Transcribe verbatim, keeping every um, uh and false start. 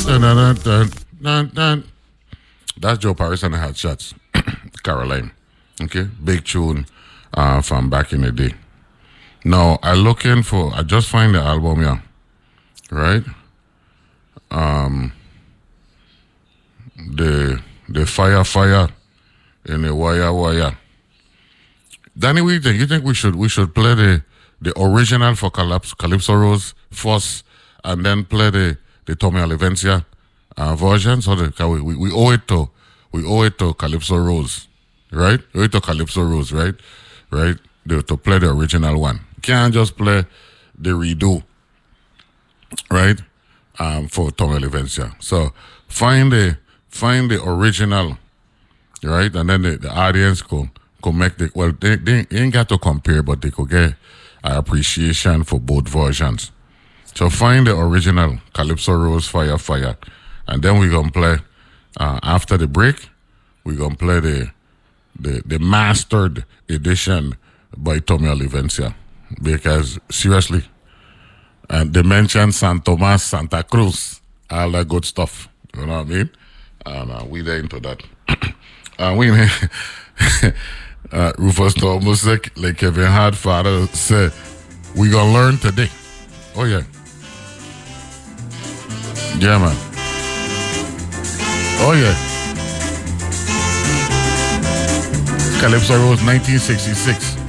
Dun, dun, dun, dun, dun, dun. That's Joe Paris and the Hot Shots, Caroline. Okay, big tune uh, from back in the day. Now I looking for. I just find the album here, right? Um, the the fire fire in the wire wire. Danny, what do you think? You think we should we should play the the original for Calypso, Calypso Rose first, and then play the the Tommy Olivencia uh, version? So the, we, we we owe it to we owe it to Calypso Rose, right? We owe it to Calypso Rose, right? Right? The, to play the original one. Can't just play the redo, right? Um, for Tommy Olivencia. So find the find the original, right? And then the, the audience could, could make the well they, they ain't got to compare, but they could get uh, appreciation for both versions. So find the original Calypso Rose Fire Fire. And then we're gonna play uh, after the break, we're gonna play the the the mastered edition by Tommy Olivencia. Because seriously, and they mentioned San Tomas, Santa Cruz, all that good stuff. You know what I mean? And uh, we there into that. And we uh, Rufus Thomas, like, like Kevin Hart father said, we gonna learn today. Oh yeah. Yeah, man. Oh yeah. Calypso Rose nineteen sixty-six.